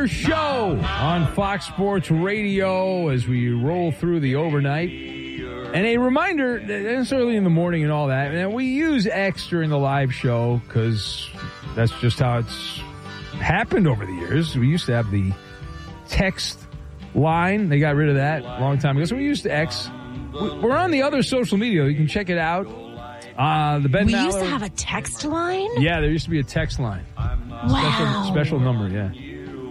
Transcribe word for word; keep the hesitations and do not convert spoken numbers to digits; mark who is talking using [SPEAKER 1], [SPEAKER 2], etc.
[SPEAKER 1] Maller Show on Fox Sports Radio as we roll through the overnight. And a reminder, it's early in the morning and all that, and we use X during the live show because that's just how it's happened over the years. We used to have the text line. They got rid of that a long time ago. So we used X. We're on the other social media. You can check it out. Uh, the Ben
[SPEAKER 2] we
[SPEAKER 1] Maller,
[SPEAKER 2] used to have a text line?
[SPEAKER 1] Yeah, there used to be a text line.
[SPEAKER 2] Wow.
[SPEAKER 1] Special, special number, yeah.